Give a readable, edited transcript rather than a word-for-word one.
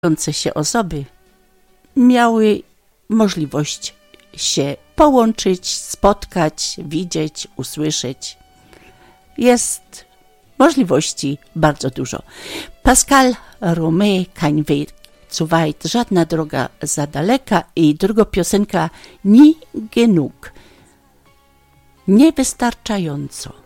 się osoby miały możliwość się połączyć, spotkać, widzieć, usłyszeć. Jest możliwości bardzo dużo. Pascal Romé, kein Weg zu weit, żadna droga za daleka, i druga piosenka Nie genug, niewystarczająco.